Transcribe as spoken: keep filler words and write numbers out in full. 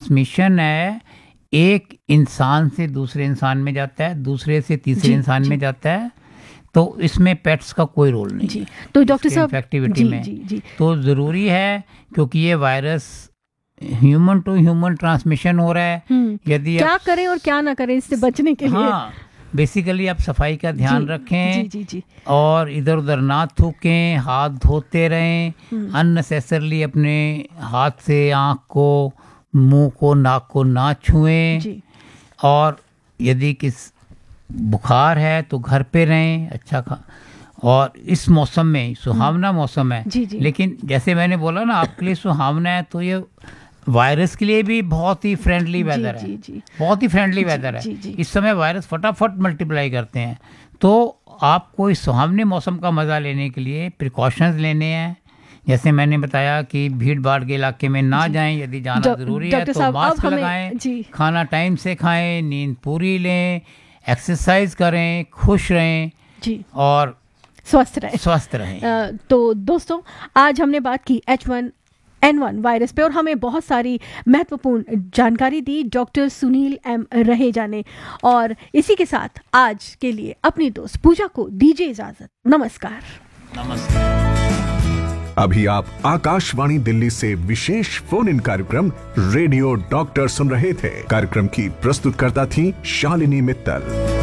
Transmission है, एक इंसान से दूसरे इंसान में जाता है, दूसरे से तीसरे इंसान में जाता है, तो इसमें पेट्स का कोई रोल नहीं जी। है तो डॉक्टर साहब इन्फेक्टिविटी में। जी, जी। तो ज़रूरी है, क्योंकि ये virus human to human transmission हो रहा है। यदि क्या आप, करें और क्या ना करें इससे बचने के लिए? हाँ, बेसिकली आप सफाई का ध्यान जी, रखें। जी, जी, जी। और इधर उधर ना थूकें, हाथ धोते रहें, अननेसेसरली अपने हाथ से आँख को, मुंह को, नाक को ना छुएं। और यदि किस बुखार है तो घर पे रहें, अच्छा खा। और इस मौसम में सुहावना मौसम है, जी, जी। लेकिन जैसे मैंने बोला ना, आपके लिए सुहावना है, तो ये वायरस के लिए भी बहुत ही फ्रेंडली वेदर है, जी, जी। बहुत ही फ्रेंडली वेदर है। जी, जी। इस समय वायरस फटाफट मल्टीप्लाई करते हैं, तो आपको इस सुहावने मौसम का मज़ा लेने के लिए प्रिकॉशंस लेने हैं। जैसे मैंने बताया कि भीड़ भाड़ के इलाके में ना जाएं, यदि जाना ज़रूरी है तो मास्क लगाएं, खाना टाइम से खाएं, नींद पूरी लें, एक्सरसाइज करें, खुश रहें जी, और स्वस्थ रहें स्वस्थ रहें। तो दोस्तों, आज हमने बात की H one N one virus पे और हमें बहुत सारी महत्वपूर्ण जानकारी दी डॉक्टर सुनील एम रहेजा ने। और इसी के साथ आज के लिए अपनी दोस्त पूजा को दीजिए इजाजत। नमस्कार। नमस्कार। अभी आप आकाशवाणी दिल्ली से विशेष फोन इन कार्यक्रम रेडियो डॉक्टर सुन रहे थे। कार्यक्रम की प्रस्तुतकर्ता थी शालिनी मित्तल।